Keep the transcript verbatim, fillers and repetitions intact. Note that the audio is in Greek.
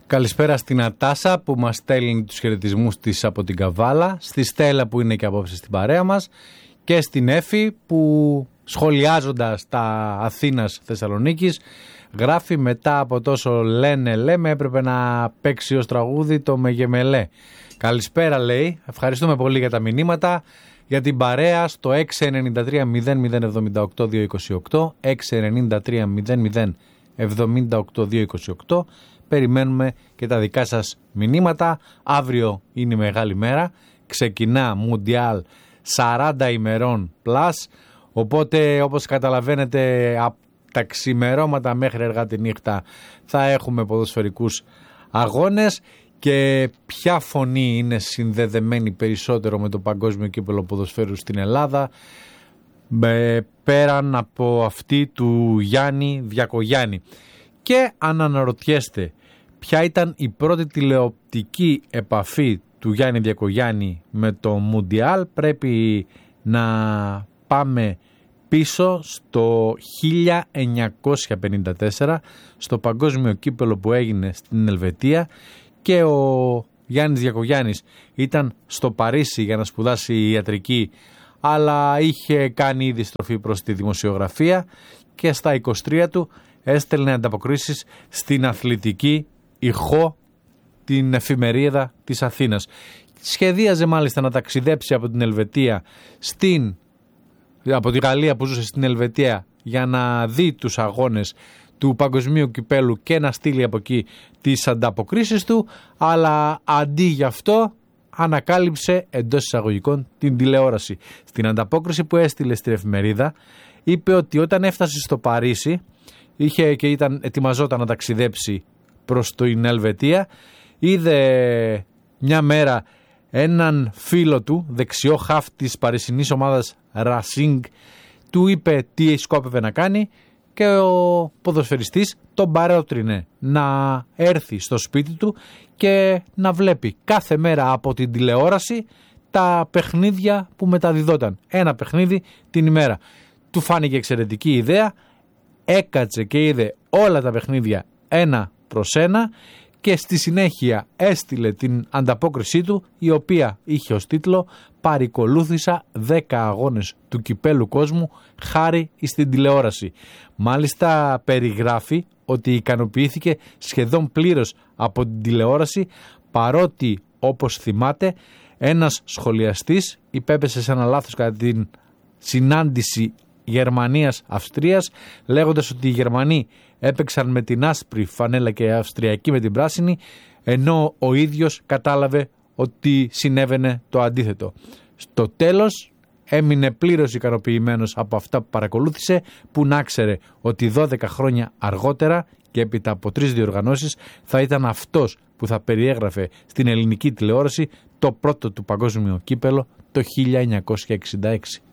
Καλησπέρα στην Ατάσα που μας στέλνει τους χαιρετισμούς της από την Καβάλα, στη Στέλλα που είναι και απόψε στην παρέα μας και στην Έφη που σχολιάζοντας τα Αθήνας Θεσσαλονίκης γράφει μετά από τόσο λένε λέμε έπρεπε να παίξει ως τραγούδι το Μεγεμελέ. Καλησπέρα λέει, ευχαριστούμε πολύ για τα μηνύματα, για την παρέα στο έξι εννιά τρία μηδέν μηδέν εβδομήντα οκτώ διακόσια είκοσι οκτώ, έξι εννιά τρία μηδέν μηδέν εβδομήντα οκτώ διακόσια είκοσι οκτώ. Περιμένουμε και τα δικά σας μηνύματα. Αύριο είναι η μεγάλη μέρα, ξεκινά Μουντιάλ σαράντα ημερών plus, οπότε όπως καταλαβαίνετε από τα ξημερώματα μέχρι αργά τη νύχτα θα έχουμε ποδοσφαιρικούς αγώνες. Και ποια φωνή είναι συνδεδεμένη περισσότερο με το παγκόσμιο κύπελλο ποδοσφαίρου στην Ελλάδα πέραν από αυτή του Γιάννη Διακογιάννη. Και αν αναρωτιέστε ποια ήταν η πρώτη τηλεοπτική επαφή του Γιάννη Διακογιάννη με το Μουντιάλ, πρέπει να πάμε πίσω στο χίλια εννιακόσια πενήντα τέσσερα στο παγκόσμιο κύπελλο που έγινε στην Ελβετία και ο Γιάννης Διακογιάννης ήταν στο Παρίσι για να σπουδάσει ιατρική, αλλά είχε κάνει ήδη στροφή προς τη δημοσιογραφία και στα είκοσι τρία του έστελνε ανταποκρίσεις στην αθλητική ηχό, την εφημερίδα της Αθήνας. Σχεδίαζε μάλιστα να ταξιδέψει από την Ελβετία στην, από τη Γαλλία που ζούσε στην Ελβετία για να δει τους αγώνες του παγκοσμίου κυπέλου και να στείλει από εκεί τις ανταποκρίσεις του, αλλά αντί γι' αυτό ανακάλυψε εντός εισαγωγικών την τηλεόραση. Στην ανταπόκριση που έστειλε στην εφημερίδα είπε ότι όταν έφτασε στο Παρίσι είχε και ήταν, ετοιμαζόταν να ταξιδέψει προς την Ελβετία, είδε μια μέρα έναν φίλο του, δεξιό χαφ της παρισινής ομάδας Racing, του είπε τι σκόπευε να κάνει και ο ποδοσφαιριστής τον παρότρινε να έρθει στο σπίτι του και να βλέπει κάθε μέρα από την τηλεόραση τα παιχνίδια που μεταδιδόταν. Ένα παιχνίδι την ημέρα. Του φάνηκε εξαιρετική ιδέα, έκατσε και είδε όλα τα παιχνίδια ένα προς ένα και στη συνέχεια έστειλε την ανταπόκρισή του, η οποία είχε ως τίτλο «Παρικολούθησα δέκα αγώνες του κυπέλου κόσμου χάρη στην τηλεόραση». Μάλιστα περιγράφει ότι ικανοποιήθηκε σχεδόν πλήρως από την τηλεόραση, παρότι όπως θυμάται ένας σχολιαστής υπέπεσε σε ένα λάθος κατά την συνάντηση Γερμανίας-Αυστρίας, λέγοντας ότι οι Γερμανοί έπαιξαν με την άσπρη φανέλα και οι Αυστριακοί με την πράσινη, ενώ ο ίδιος κατάλαβε ότι συνέβαινε το αντίθετο. Στο τέλος έμεινε πλήρως ικανοποιημένος από αυτά που παρακολούθησε, που να ξέρε ότι δώδεκα χρόνια αργότερα και έπειτα από τρεις διοργανώσεις θα ήταν αυτός που θα περιέγραφε στην ελληνική τηλεόραση το πρώτο του παγκόσμιο κύπελλο το χίλια εννιακόσια εξήντα έξι.